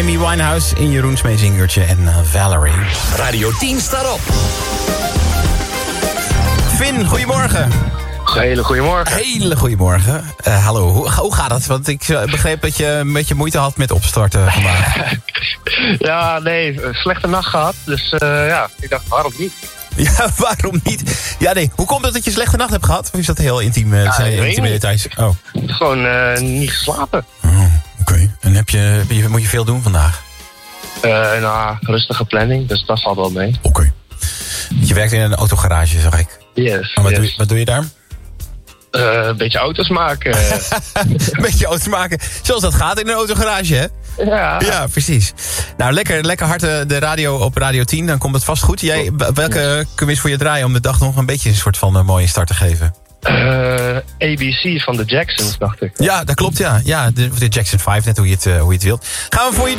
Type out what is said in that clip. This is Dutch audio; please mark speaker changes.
Speaker 1: Amy Winehouse in Jeroen Smeezingertje en Valerie.
Speaker 2: Radio 10 staat op.
Speaker 1: Finn, goedemorgen.
Speaker 3: Hele goedemorgen.
Speaker 1: Hele goedemorgen. Hallo, hoe gaat het? Want ik begreep dat je een beetje moeite had met opstarten vandaag.
Speaker 3: Ja, nee, slechte nacht gehad. Dus ik dacht, waarom niet?
Speaker 1: Ja, waarom niet? Ja, nee. Hoe komt het dat je een slechte nacht hebt gehad? Of is dat heel intiem? Intieme details? Oh.
Speaker 3: Gewoon niet geslapen.
Speaker 1: Oh, oké. En moet je veel doen vandaag?
Speaker 3: Rustige planning, dus dat valt wel mee.
Speaker 1: Oké. Je werkt in een autogarage, zag ik.
Speaker 3: Yes.
Speaker 1: Wat doe je daar?
Speaker 3: Een beetje auto's maken.
Speaker 1: Een beetje auto's maken. Zoals dat gaat in een autogarage, hè? Ja, precies. Nou, lekker hard de radio op Radio 10. Dan komt het vast goed. Welke quiz voor je draaien om de dag nog een beetje een soort van mooie start te geven?
Speaker 3: ABC van de Jacksons, dacht ik.
Speaker 1: Ja, dat klopt, ja. Ja, de Jackson 5, net hoe je het wilt. Gaan we voor je